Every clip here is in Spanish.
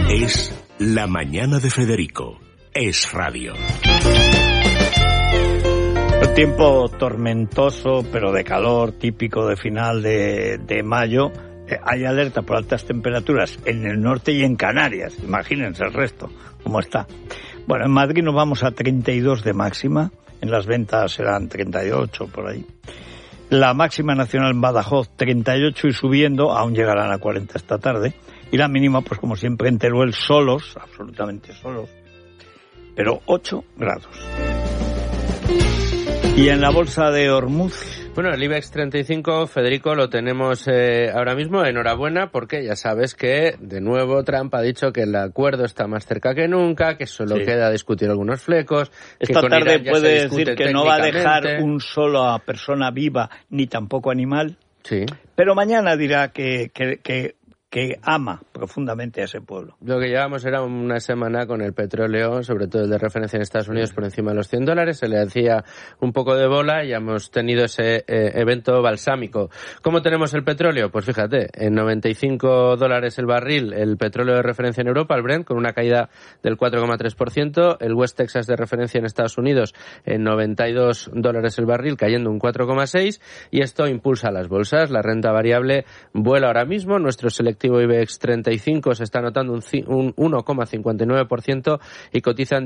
Es La Mañana de Federico. Es radio. Un tiempo tormentoso, pero de calor, típico de final de mayo. Hay alerta por altas temperaturas en el norte y en Canarias. Imagínense el resto, cómo está. Bueno, en Madrid nos vamos a 32 de máxima. En las ventas serán 38 por ahí. La máxima nacional en Badajoz, 38 y subiendo, aún llegarán a 40 esta tarde. Y la mínima, pues como siempre, en Teruel solos, absolutamente solos, pero 8 grados. Y en la bolsa de Ormuz... Bueno, el IBEX 35, Federico, lo tenemos ahora mismo. Enhorabuena, porque ya sabes que, de nuevo, Trump ha dicho que el acuerdo está más cerca que nunca, que solo queda discutir algunos flecos. Esta tarde puede decir que no va a dejar un solo a persona viva, ni tampoco animal. Sí. Pero mañana dirá que ama profundamente a ese pueblo. Lo que llevamos era una semana con el petróleo, sobre todo el de referencia en Estados Unidos, por encima de los $100. Se le hacía un poco de bola y hemos tenido ese evento balsámico. ¿Cómo tenemos el petróleo? Pues fíjate, en $95 el barril, el petróleo de referencia en Europa, el Brent, con una caída del 4,3%. El West Texas de referencia en Estados Unidos en $92 el barril, cayendo un 4,6%. Y esto impulsa las bolsas. La renta variable vuela ahora mismo. Nuestro selectivo IBEX 35 se está anotando un 1,59% y cotizan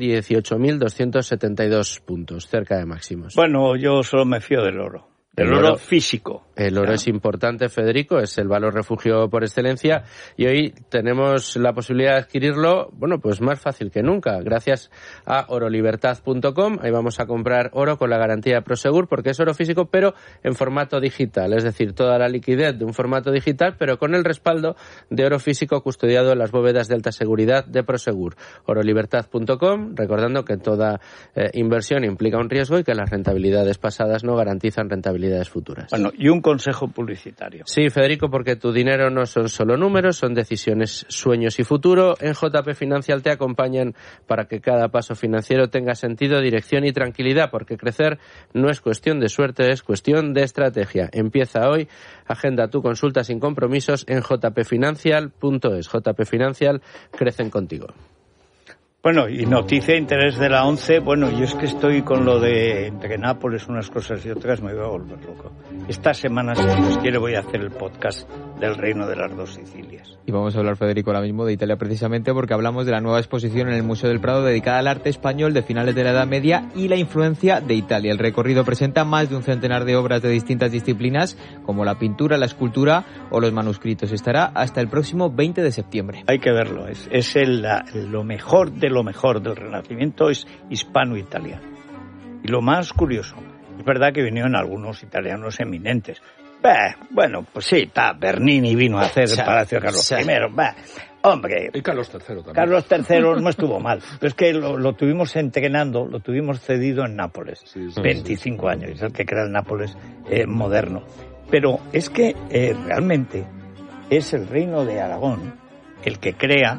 18.272 puntos, cerca de máximos. Bueno, yo solo me fío del oro. El oro físico. El oro es importante, Federico, es el valor refugio por excelencia y hoy tenemos la posibilidad de adquirirlo, bueno, pues más fácil que nunca, gracias a orolibertad.com. Ahí vamos a comprar oro con la garantía de Prosegur porque es oro físico, pero en formato digital, es decir, toda la liquidez de un formato digital, pero con el respaldo de oro físico custodiado en las bóvedas de alta seguridad de Prosegur. Orolibertad.com, recordando que toda inversión implica un riesgo y que las rentabilidades pasadas no garantizan rentabilidades futuras. Bueno, y un consejo publicitario. Sí, Federico, porque tu dinero no son solo números, son decisiones, sueños y futuro. En JP Financial te acompañan para que cada paso financiero tenga sentido, dirección y tranquilidad, porque crecer no es cuestión de suerte, es cuestión de estrategia. Empieza hoy, agenda tu consulta sin compromisos en jpfinancial.es. JP Financial, crecen contigo. Bueno, y noticia de interés de la ONCE, bueno, yo es que estoy con lo de entre Nápoles, unas cosas y otras, me voy a volver loco. Esta semana, si Dios quiere, voy a hacer el podcast del Reino de las Dos Sicilias. Y vamos a hablar, Federico, ahora mismo de Italia precisamente porque hablamos de la nueva exposición en el Museo del Prado dedicada al arte español de finales de la Edad Media y la influencia de Italia. El recorrido presenta más de un centenar de obras de distintas disciplinas como la pintura, la escultura o los manuscritos. Estará hasta el próximo 20 de septiembre. Hay que verlo, es lo mejor del Renacimiento es hispano-italiano. Y lo más curioso, es verdad que vinieron algunos italianos eminentes. Bueno, pues sí, Bernini vino a hacer el Palacio de Carlos I. Hombre. Y Carlos III también. Carlos III no estuvo mal. Pero es que lo tuvimos entrenando, lo tuvimos cedido en Nápoles. Sí, 25 años, es el que crea el Nápoles moderno. Pero es que realmente es el reino de Aragón el que crea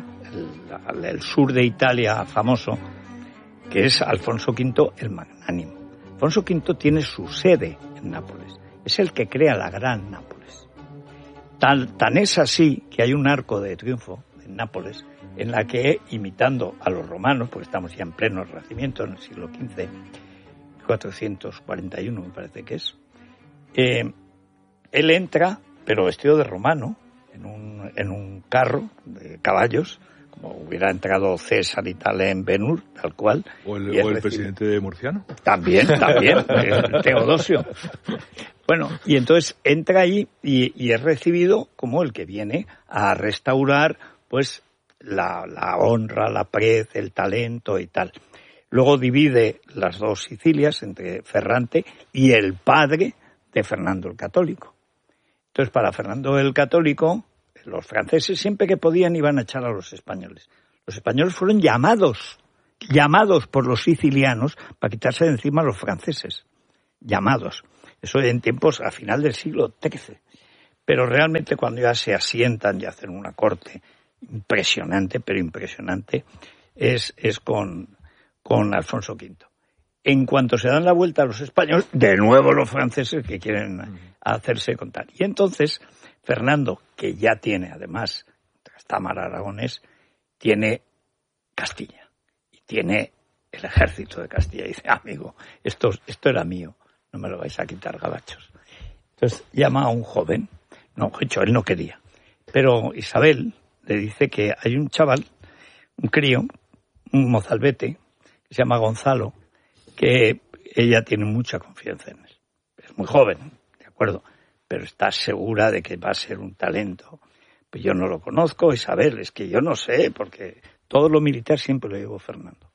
el sur de Italia famoso, que es Alfonso V el Magnánimo. Alfonso V tiene su sede en Nápoles. Es el que crea la Gran Nápoles. Tan es así que hay un arco de triunfo en Nápoles en la que, imitando a los romanos, porque estamos ya en pleno Renacimiento, en el siglo XV, 441 me parece que es, él entra, pero vestido de romano, en un carro de caballos, como hubiera entrado César y tal en Ben-Hur, tal cual. O el presidente murciano. También, Teodosio. Bueno, y entonces entra ahí y es recibido como el que viene a restaurar pues la honra, la prez, el talento y tal. Luego divide las dos Sicilias entre Ferrante y el padre de Fernando el Católico. Entonces, para Fernando el Católico, los franceses siempre que podían iban a echar a los españoles. Los españoles fueron llamados por los sicilianos para quitarse de encima a los franceses. Llamados. Eso en tiempos a final del siglo XIII. Pero realmente cuando ya se asientan y hacen una corte impresionante, es con Alfonso V. En cuanto se dan la vuelta a los españoles, de nuevo los franceses que quieren hacerse contar. Y entonces Fernando, que ya tiene además Trastámara aragonés, tiene Castilla y tiene el ejército de Castilla. Y dice, amigo, esto era mío, no me lo vais a quitar, gabachos. Entonces llama a un joven, no, hecho, él no quería, pero Isabel le dice que hay un chaval, un crío, un mozalbete, que se llama Gonzalo, que ella tiene mucha confianza en él. Es muy joven, de acuerdo, pero está segura de que va a ser un talento. Pues yo no lo conozco, Isabel, es que yo no sé, porque todo lo militar siempre lo llevó Fernando.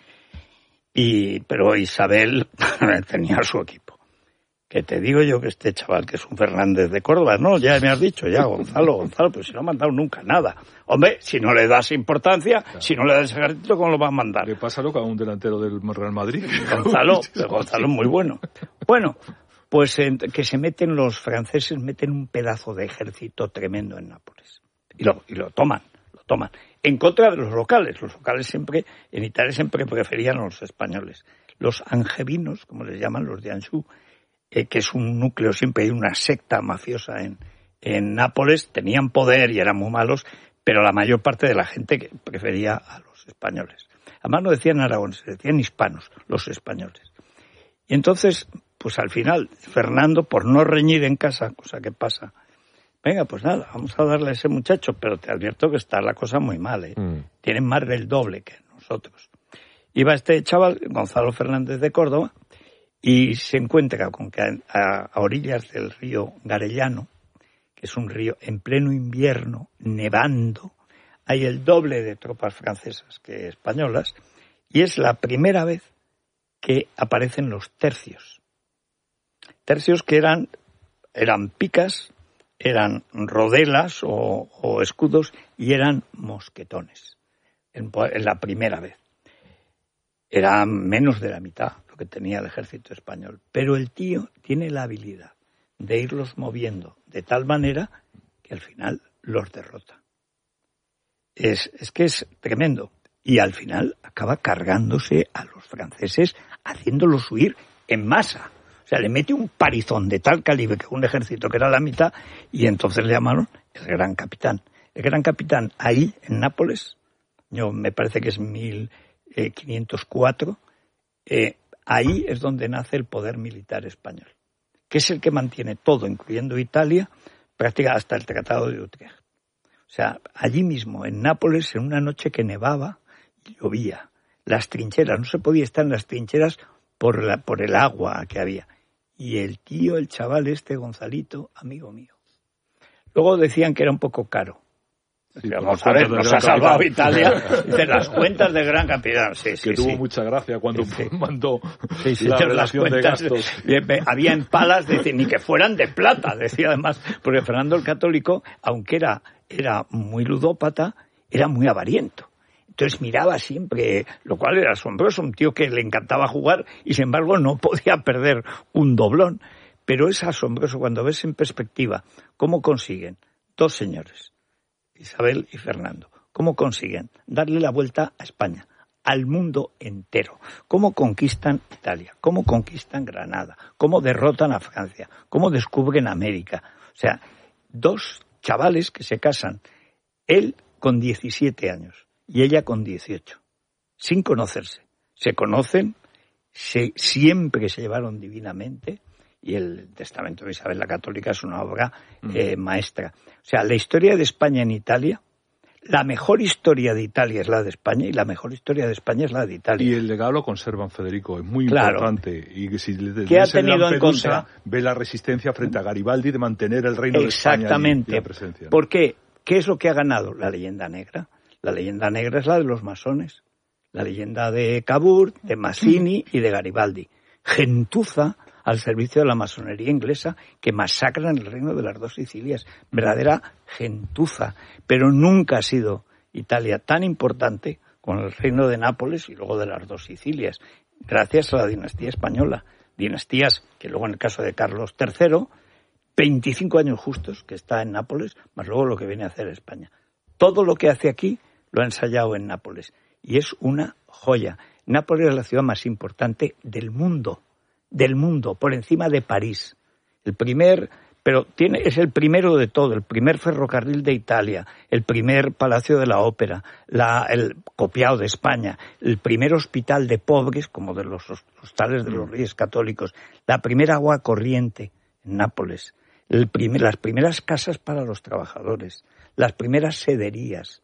Pero Isabel tenía su equipo. Que te digo yo que este chaval, que es un Fernández de Córdoba, no, ya me has dicho, ya, Gonzalo, pues si no ha mandado nunca nada. Hombre, si no le das importancia, claro. Si no le das ejército, ¿cómo lo va a mandar? Le pasa lo que a un delantero del Real Madrid. Gonzalo es muy bueno. Bueno, pues que los franceses meten un pedazo de ejército tremendo en Nápoles. Y lo toman. En contra de los locales. Los locales siempre, en Italia siempre preferían a los españoles. Los angevinos, como les llaman, los de Anjou, que es un núcleo, siempre hay una secta mafiosa en Nápoles, tenían poder y eran muy malos, pero la mayor parte de la gente que prefería a los españoles. Además no decían aragoneses, decían hispanos, los españoles. Y entonces, pues al final, Fernando, por no reñir en casa, cosa que pasa, venga, pues nada, vamos a darle a ese muchacho, pero te advierto que está la cosa muy mal, ¿eh? Tienen más del doble que nosotros. Iba este chaval, Gonzalo Fernández de Córdoba, y se encuentra con que a orillas del río Garellano, que es un río en pleno invierno, nevando, hay el doble de tropas francesas que españolas, y es la primera vez que aparecen los tercios. Tercios que eran picas, eran rodelas o escudos, y eran mosquetones, en la primera vez. Era menos de la mitad lo que tenía el ejército español. Pero el tío tiene la habilidad de irlos moviendo de tal manera que al final los derrota. Es que es tremendo. Y al final acaba cargándose a los franceses, haciéndolos huir en masa. O sea, le mete un parizón de tal calibre que un ejército que era la mitad, y entonces le llamaron el Gran Capitán. El Gran Capitán ahí, en Nápoles, me parece que es 1504, ahí es donde nace el poder militar español, que es el que mantiene todo, incluyendo Italia, prácticamente hasta el Tratado de Utrecht. O sea, allí mismo, en Nápoles, en una noche que nevaba y llovía, las trincheras, no se podía estar en las trincheras por el agua que había. Y el chaval Gonzalito, amigo mío. Luego decían que era un poco caro. Sí, vamos a ver, nos ha salvado Italia. Dice, las cuentas del Gran Capitán. Sí, tuvo mucha gracia cuando mandó la relación de gastos. Había en palas, ni que fueran de plata, decía además, porque Fernando el Católico, aunque era muy ludópata, era muy avariento. Entonces miraba siempre, lo cual era asombroso, un tío que le encantaba jugar y sin embargo no podía perder un doblón. Pero es asombroso cuando ves en perspectiva cómo consiguen dos señores, Isabel y Fernando, cómo consiguen darle la vuelta a España, al mundo entero, cómo conquistan Italia, cómo conquistan Granada, cómo derrotan a Francia, cómo descubren América. O sea, dos chavales que se casan, él con 17 años y ella con 18, sin conocerse. Se conocen, siempre se llevaron divinamente, y el Testamento de Isabel la Católica es una obra maestra. O sea, la historia de España en Italia, la mejor historia de Italia es la de España y la mejor historia de España es la de Italia. Y el legado lo conservan, Federico, es muy claro. Importante. Y si ¿qué ha tenido en contra? Ve la resistencia frente a Garibaldi de mantener el reino de España. Exactamente. Y la presencia, ¿no? ¿Por qué? ¿Qué es lo que ha ganado? La leyenda negra. La leyenda negra es la de los masones. La leyenda de Cavour, de Mazzini y de Garibaldi. Gentuza al servicio de la masonería inglesa que masacran el reino de las dos Sicilias. Verdadera gentuza. Pero nunca ha sido Italia tan importante con el reino de Nápoles y luego de las dos Sicilias. Gracias a la dinastía española. Dinastías que luego en el caso de Carlos III, 25 años justos que está en Nápoles, más luego lo que viene a hacer España. Todo lo que hace aquí lo ha ensayado en Nápoles. Y es una joya. Nápoles es la ciudad más importante del mundo, por encima de París. El primer pero es el primero de todo, el primer ferrocarril de Italia, el primer Palacio de la Ópera, el copiado de España, el primer hospital de pobres, como de los hostales de los Reyes Católicos, la primera agua corriente en Nápoles, las primeras casas para los trabajadores, las primeras sederías,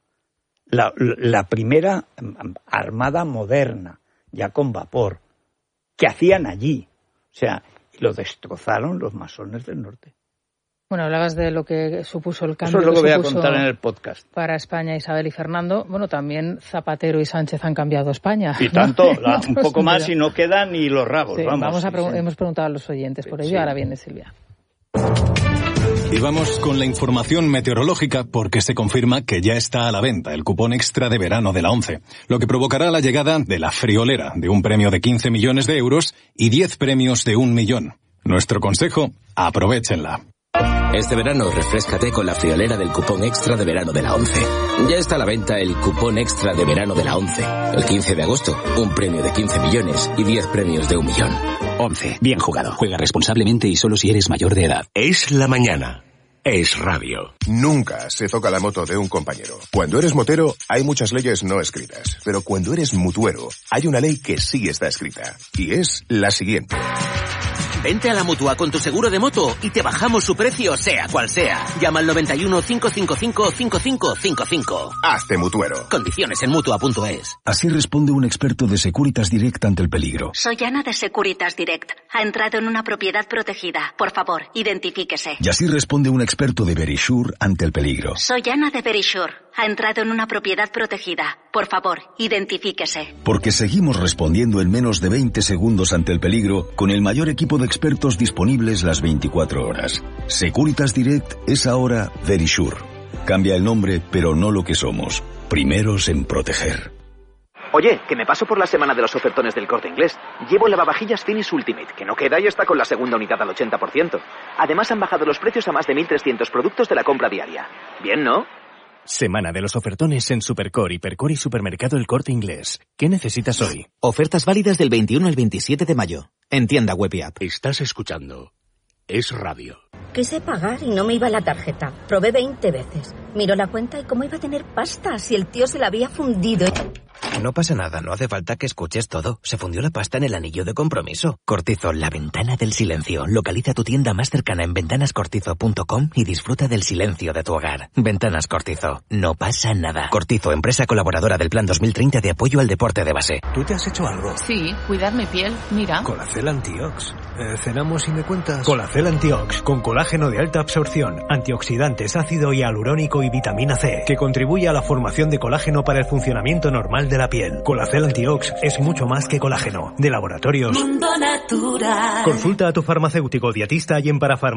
la primera armada moderna, ya con vapor, que hacían allí. O sea, y lo destrozaron los masones del norte. Bueno, hablabas de lo que supuso el cambio. Eso es lo que voy a contar en el podcast. Para España, Isabel y Fernando. Bueno, también Zapatero y Sánchez han cambiado España. Y tanto, un poco más y no quedan ni los rabos. Sí, vamos. Hemos preguntado a los oyentes por ello, ahora viene Silvia. Y vamos con la información meteorológica porque se confirma que ya está a la venta el cupón extra de verano de la ONCE, lo que provocará la llegada de la friolera de un premio de 15 millones de euros y 10 premios de 1 millón. Nuestro consejo, aprovéchenla. Este verano refréscate con la friolera del cupón extra de verano de la ONCE. Ya está a la venta el cupón extra de verano de la ONCE. El 15 de agosto, un premio de 15 millones y 10 premios de 1 millón. ONCE, bien jugado. Juega responsablemente y solo si eres mayor de edad. Es la mañana. Es radio. Nunca se toca la moto de un compañero. Cuando eres motero, hay muchas leyes no escritas. Pero cuando eres mutuero, hay una ley que sí está escrita. Y es la siguiente. Vente a la Mutua con tu seguro de moto y te bajamos su precio, sea cual sea. Llama al 91 555 5555. Hazte mutuero. Condiciones en Mutua.es. Así responde un experto de Securitas Direct ante el peligro. Soy Ana de Securitas Direct. Ha entrado en una propiedad protegida. Por favor, identifíquese. Y así responde un experto de Verisure ante el peligro. Soy Ana de Verisure. Ha entrado en una propiedad protegida. Por favor, identifíquese. Porque seguimos respondiendo en menos de 20 segundos ante el peligro con el mayor equipo de expertos disponibles las 24 horas. Securitas Direct es ahora Verisure. Cambia el nombre, pero no lo que somos. Primeros en proteger. Oye, que me paso por la semana de los ofertones del Corte Inglés. Llevo el lavavajillas Finish Ultimate, que no queda y está con la segunda unidad al 80%. Además han bajado los precios a más de 1.300 productos de la compra diaria. Bien, ¿no? Semana de los ofertones en Supercore, Hipercore y Supermercado El Corte Inglés. ¿Qué necesitas hoy? Ofertas válidas del 21 al 27 de mayo. En tienda web y app. Estás escuchando Es Radio. Quise pagar y no me iba la tarjeta. Probé 20 veces. Miró la cuenta y cómo iba a tener pasta si el tío se la había fundido. No pasa nada, no hace falta que escuches todo. Se fundió la pasta en el anillo de compromiso. Cortizo, la ventana del silencio. Localiza tu tienda más cercana en ventanascortizo.com y disfruta del silencio de tu hogar. Ventanas Cortizo. No pasa nada. Cortizo, empresa colaboradora del Plan 2030 de apoyo al deporte de base. ¿Tú te has hecho algo? Sí, cuidar mi piel. Mira. Colacel Antiox. Cenamos y me cuentas. Colacel Antiox, con colágeno de alta absorción, antioxidantes, ácido hialurónico y vitamina C, que contribuye a la formación de colágeno para el funcionamiento normal de la piel. Colacel Antiox es mucho más que colágeno. De Laboratorios Mundo Natural. Consulta a tu farmacéutico dietista y en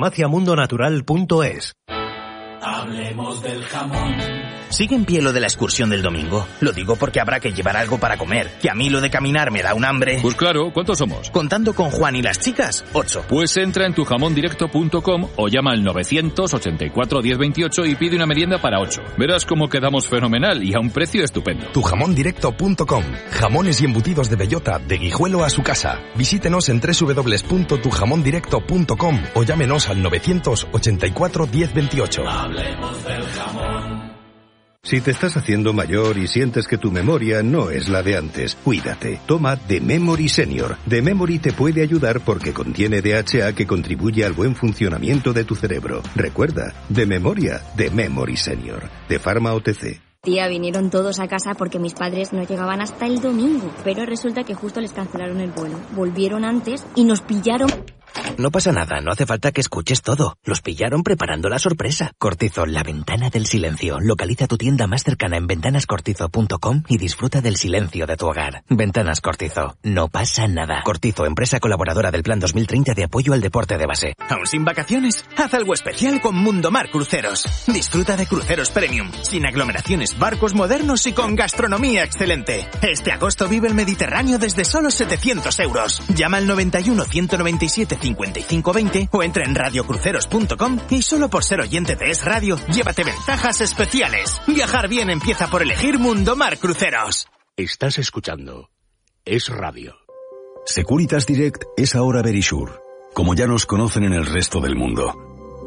parafarmaciamundonatural.es. Hablemos del jamón. ¿Sigue en pie lo de la excursión del domingo? Lo digo porque habrá que llevar algo para comer, que a mí lo de caminar me da un hambre. Pues claro, ¿cuántos somos? Contando con Juan y las chicas, 8. Pues entra en tujamondirecto.com o llama al 984 1028 y pide una merienda para 8. Verás cómo quedamos fenomenal y a un precio estupendo. Tujamondirecto.com. Jamones y embutidos de bellota, de Guijuelo a su casa. Visítenos en www.tujamondirecto.com o llámenos al 984 1028. Hablemos del jamón. Si te estás haciendo mayor y sientes que tu memoria no es la de antes, cuídate. Toma The Memory Senior. The Memory te puede ayudar porque contiene DHA que contribuye al buen funcionamiento de tu cerebro. Recuerda, de memoria, The Memory Senior. De Pharma OTC. Tía, vinieron todos a casa porque mis padres no llegaban hasta el domingo. Pero resulta que justo les cancelaron el vuelo. Volvieron antes y nos pillaron... No pasa nada, no hace falta que escuches todo. Los pillaron preparando la sorpresa. Cortizo, la ventana del silencio. Localiza tu tienda más cercana en ventanascortizo.com y disfruta del silencio de tu hogar. Ventanas Cortizo. No pasa nada. Cortizo, empresa colaboradora del Plan 2030 de apoyo al deporte de base. ¿Aún sin vacaciones? Haz algo especial con Mundomar Cruceros. Disfruta de cruceros premium, sin aglomeraciones, barcos modernos y con gastronomía excelente. Este agosto vive el Mediterráneo desde solo 700 euros. Llama al 91 197 5520 o entra en radiocruceros.com y solo por ser oyente de Es Radio, llévate ventajas especiales. Viajar bien empieza por elegir Mundomar Cruceros. Estás escuchando Es Radio. Securitas Direct es ahora Verisure, como ya nos conocen en el resto del mundo.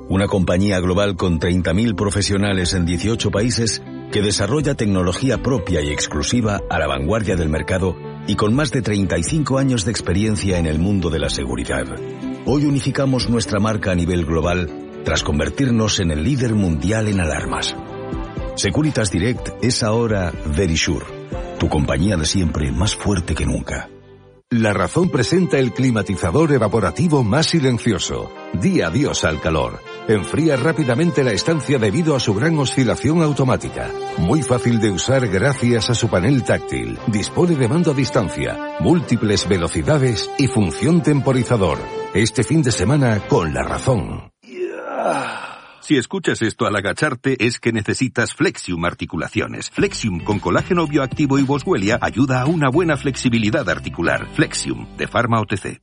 una compañía global con 30.000 profesionales en 18 países que desarrolla tecnología propia y exclusiva a la vanguardia del mercado y con más de 35 años de experiencia en el mundo de la seguridad. Hoy unificamos nuestra marca a nivel global tras convertirnos en el líder mundial en alarmas. Securitas Direct es ahora Verisure, tu compañía de siempre más fuerte que nunca. La Razón presenta el climatizador evaporativo más silencioso. Di adiós al calor. Enfría rápidamente la estancia debido a su gran oscilación automática. Muy fácil de usar gracias a su panel táctil. Dispone de mando a distancia, múltiples velocidades y función temporizador. Este fin de semana con La Razón. Si escuchas esto al agacharte es que necesitas Flexium Articulaciones. Flexium con colágeno bioactivo y boswellia ayuda a una buena flexibilidad articular. Flexium, de Pharma OTC.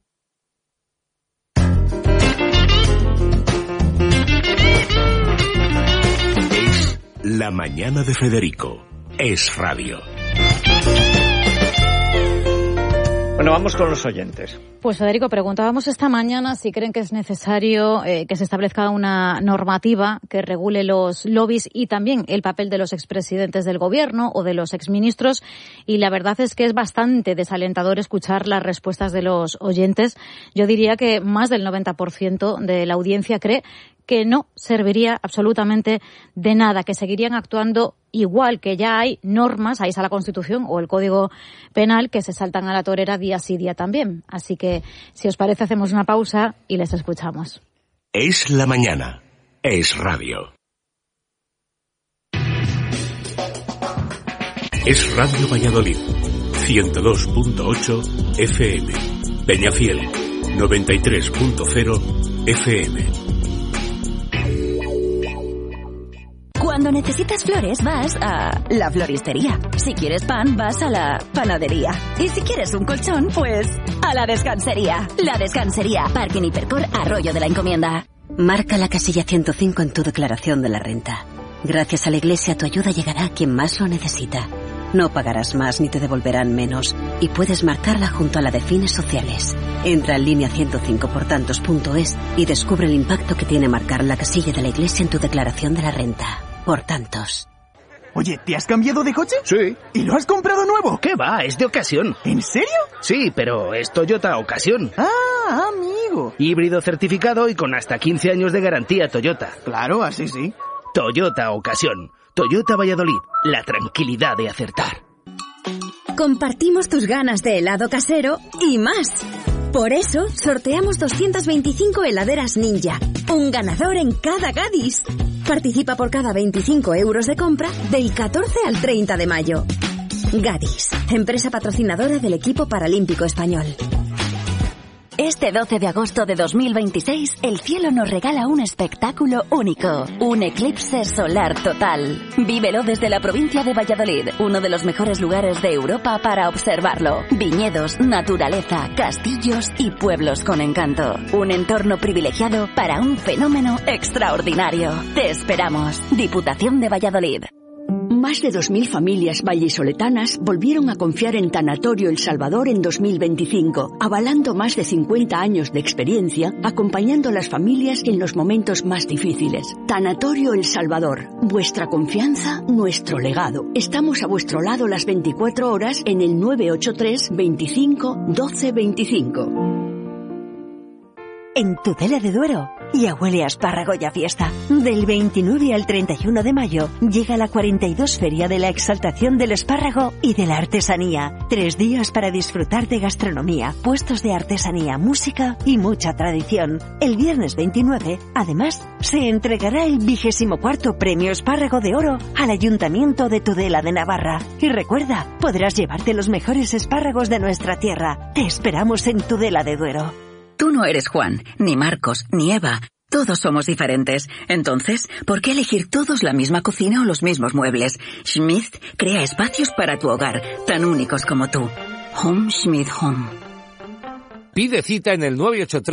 Es La Mañana de Federico. Es radio. Bueno, vamos con los oyentes. Pues Federico, preguntábamos esta mañana si creen que es necesario que se establezca una normativa que regule los lobbies y también el papel de los expresidentes del gobierno o de los exministros, y la verdad es que es bastante desalentador escuchar las respuestas de los oyentes. Yo diría que más del 90% de la audiencia cree que no serviría absolutamente de nada, que seguirían actuando igual, que ya hay normas, ahí está la Constitución o el Código Penal, que se saltan a la torera día sí día también. Así que, si os parece, hacemos una pausa y les escuchamos. Es la mañana. Es radio. Es Radio Valladolid. 102.8 FM. Peñafiel. 93.0 FM. Cuando necesitas flores vas a la floristería. Si quieres pan vas a la panadería. Y si quieres un colchón, pues a la descansería. La Descansería, Parking Hipercor, Arroyo de la Encomienda. Marca la casilla 105 en tu declaración de la renta. Gracias a la Iglesia tu ayuda llegará a quien más lo necesita. No pagarás más ni te devolverán menos. Y puedes marcarla junto a la de fines sociales. Entra en línea 105portantos.es y descubre el impacto que tiene marcar la casilla de la Iglesia en tu declaración de la renta. Por tantos. Oye, ¿te has cambiado de coche? Sí. ¿Y lo has comprado nuevo? ¿Qué va? Es de ocasión. ¿En serio? Sí, pero es Toyota Ocasión. Ah, amigo. Híbrido certificado y con hasta 15 años de garantía Toyota. Claro, así sí. Toyota Ocasión. Toyota Valladolid. La tranquilidad de acertar. Compartimos tus ganas de helado casero y más. Por eso, sorteamos 225 heladeras Ninja. Un ganador en cada Gadis. Participa por cada 25 euros de compra del 14 al 30 de mayo. Gadis, empresa patrocinadora del equipo paralímpico español. Este 12 de agosto de 2026, el cielo nos regala un espectáculo único, un eclipse solar total. Vívelo desde la provincia de Valladolid, uno de los mejores lugares de Europa para observarlo. Viñedos, naturaleza, castillos y pueblos con encanto. Un entorno privilegiado para un fenómeno extraordinario. Te esperamos. Diputación de Valladolid. Más de 2.000 familias vallisoletanas volvieron a confiar en Tanatorio El Salvador en 2025, avalando más de 50 años de experiencia, acompañando a las familias en los momentos más difíciles. Tanatorio El Salvador, vuestra confianza, nuestro legado. Estamos a vuestro lado las 24 horas en el 983 25 12 25. En Tudela de Duero, ya huele a espárrago y a fiesta. Del 29 al 31 de mayo llega la 42 Feria de la Exaltación del Espárrago y de la Artesanía. 3 días para disfrutar de gastronomía, puestos de artesanía, música y mucha tradición. El viernes 29, además, se entregará el 24º Premio Espárrago de Oro al Ayuntamiento de Tudela de Navarra. Y recuerda, podrás llevarte los mejores espárragos de nuestra tierra. Te esperamos en Tudela de Duero. Tú no eres Juan, ni Marcos, ni Eva. Todos somos diferentes. Entonces, ¿por qué elegir todos la misma cocina o los mismos muebles? Schmidt crea espacios para tu hogar, tan únicos como tú. Home Schmidt Home. Pide cita en el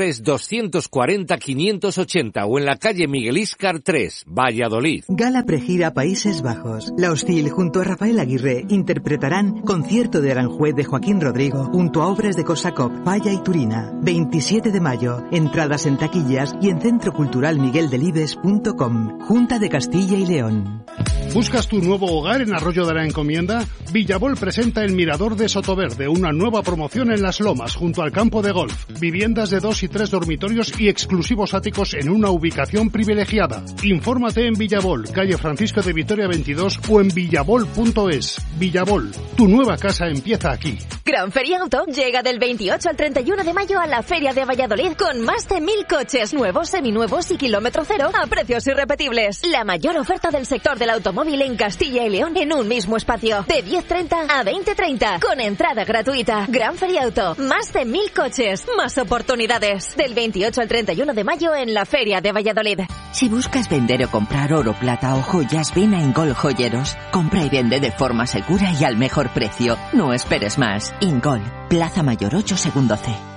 983-240-580 o en la calle Miguel Íscar 3, Valladolid. Gala Pregira Países Bajos. La Hostil junto a Rafael Aguirre interpretarán Concierto de Aranjuez de Joaquín Rodrigo junto a obras de Korsakov, Falla y Turina. 27 de mayo. Entradas en taquillas y en centroculturalmigueldelibes.com. Junta de Castilla y León. ¿Buscas tu nuevo hogar en Arroyo de la Encomienda? Villabol presenta el Mirador de Sotoverde, una nueva promoción en Las Lomas, junto al campo de golf. Viviendas de 2 y 3 dormitorios y exclusivos áticos en una ubicación privilegiada. Infórmate en Villabol, calle Francisco de Vitoria 22 o en villabol.es. Villabol, tu nueva casa empieza aquí. Gran Feria Auto llega del 28 al 31 de mayo a la Feria de Valladolid con más de 1.000 coches nuevos, seminuevos y kilómetro cero a precios irrepetibles. La mayor oferta del sector del automóvil en Castilla y León en un mismo espacio. De 10:30 a 20:30 con entrada gratuita. Gran Feria Auto, más de 1.000 coches, más oportunidades. Del 28 al 31 de mayo en la Feria de Valladolid. Si buscas vender o comprar oro, plata o joyas, ven a Ingol Joyeros. Compra y vende de forma segura y al mejor precio. No esperes más. Ingol, Plaza Mayor 8, segundo C.